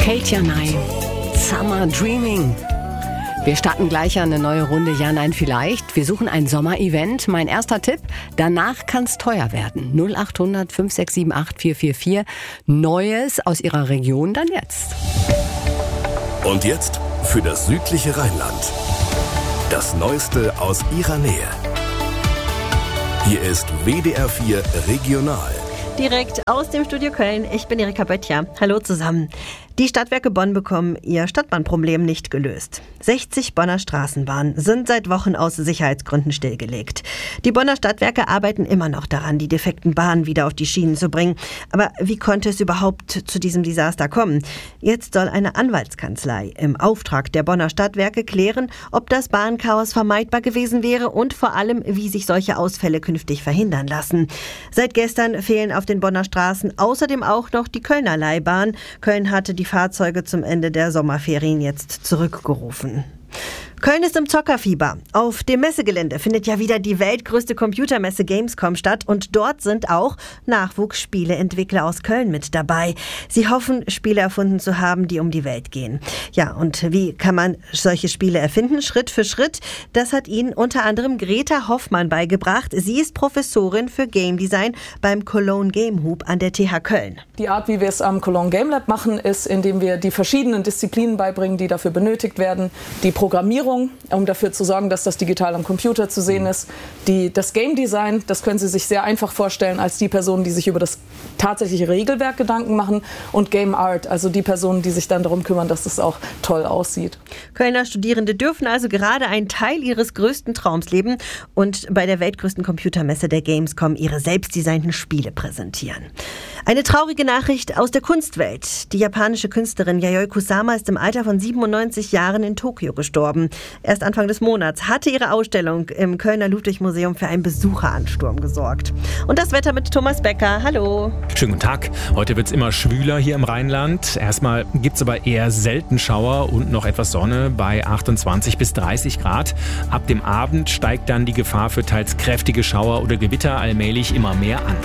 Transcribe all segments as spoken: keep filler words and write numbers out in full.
Kate Janay, Summer Dreaming. Wir starten gleich eine neue Runde Ja, Nein, Vielleicht. Wir suchen ein Sommerevent. Mein erster Tipp, danach kann es teuer werden. null acht hundert fünf sechs sieben acht vier vier vier. Neues aus Ihrer Region dann jetzt. Und jetzt für das südliche Rheinland. Das Neueste aus Ihrer Nähe. Hier ist W D R vier Regional. Direkt aus dem Studio Köln. Ich bin Erika Böttcher. Hallo zusammen. Die Stadtwerke Bonn bekommen ihr Stadtbahnproblem nicht gelöst. sechzig Bonner Straßenbahnen sind seit Wochen aus Sicherheitsgründen stillgelegt. Die Bonner Stadtwerke arbeiten immer noch daran, die defekten Bahnen wieder auf die Schienen zu bringen. Aber wie konnte es überhaupt zu diesem Desaster kommen? Jetzt soll eine Anwaltskanzlei im Auftrag der Bonner Stadtwerke klären, ob das Bahnchaos vermeidbar gewesen wäre und vor allem, wie sich solche Ausfälle künftig verhindern lassen. Seit gestern fehlen auf den Bonner Straßen außerdem auch noch die Kölner Leihbahn. Köln hatte die Fahrzeuge zum Ende der Sommerferien jetzt zurückgerufen. Köln ist im Zockerfieber. Auf dem Messegelände findet ja wieder die weltgrößte Computermesse Gamescom statt und dort sind auch Nachwuchsspieleentwickler aus Köln mit dabei. Sie hoffen, Spiele erfunden zu haben, die um die Welt gehen. Ja, und wie kann man solche Spiele erfinden? Schritt für Schritt. Das hat ihnen unter anderem Greta Hoffmann beigebracht. Sie ist Professorin für Game Design beim Cologne Game Hub an der T H Köln. Die Art, wie wir es am Cologne Game Lab machen, ist, indem wir die verschiedenen Disziplinen beibringen, die dafür benötigt werden. Die Programmierung, um dafür zu sorgen, dass das digital am Computer zu sehen ist. Die, das Game Design, das können Sie sich sehr einfach vorstellen als die Personen, die sich über das tatsächliche Regelwerk Gedanken machen. Und Game Art, also die Personen, die sich dann darum kümmern, dass es auch toll aussieht. Kölner Studierende dürfen also gerade einen Teil ihres größten Traums leben und bei der weltgrößten Computermesse der Gamescom ihre selbstdesignten Spiele präsentieren. Eine traurige Nachricht aus der Kunstwelt. Die japanische Künstlerin Yayoi Kusama ist im Alter von siebenundneunzig Jahren in Tokio gestorben. Erst Anfang des Monats hatte ihre Ausstellung im Kölner Ludwig-Museum für einen Besucheransturm gesorgt. Und das Wetter mit Thomas Becker. Hallo. Schönen guten Tag. Heute wird es immer schwüler hier im Rheinland. Erstmal gibt es aber eher selten Schauer und noch etwas Sonne bei achtundzwanzig bis dreißig Grad. Ab dem Abend steigt dann die Gefahr für teils kräftige Schauer oder Gewitter allmählich immer mehr an.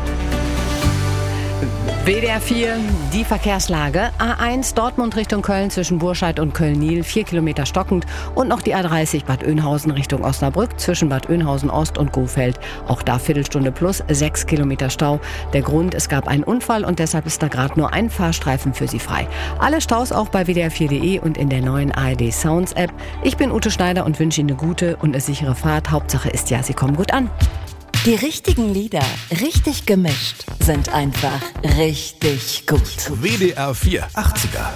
W D R vier, die Verkehrslage. A eins Dortmund Richtung Köln zwischen Burscheid und Köln-Niel, vier Kilometer stockend. Und noch die A dreißig Bad Oeynhausen Richtung Osnabrück zwischen Bad Oeynhausen Ost und Gohfeld. Auch da Viertelstunde plus, sechs Kilometer Stau. Der Grund, es gab einen Unfall und deshalb ist da gerade nur ein Fahrstreifen für Sie frei. Alle Staus auch bei W D R vier punkt de und in der neuen A R D Sounds App. Ich bin Ute Schneider und wünsche Ihnen eine gute und eine sichere Fahrt. Hauptsache ist ja, Sie kommen gut an. Die richtigen Lieder, richtig gemischt, sind einfach richtig gut. W D R vier achtziger.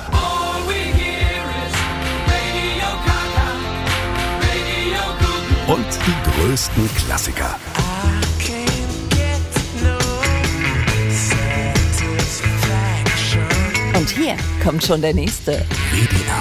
Und die größten Klassiker. Und hier kommt schon der nächste. W D R